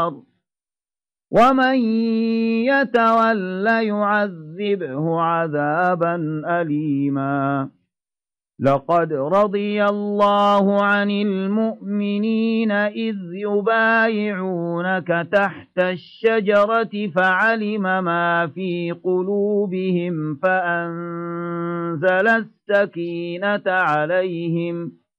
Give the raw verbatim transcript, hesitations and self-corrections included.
ومن يتول يعذبه عذابا أليما لقد رضي الله عن المؤمنين إذ يبايعونك تحت الشجرة فعلم ما في قلوبهم فأنزل السكينة عليهم